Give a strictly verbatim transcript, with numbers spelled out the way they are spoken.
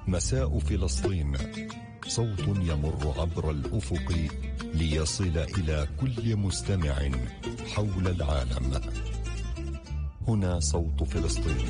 مساء فلسطين، صوت يمر عبر الأفق ليصل إلى كل مستمع حول العالم. هنا صوت فلسطين.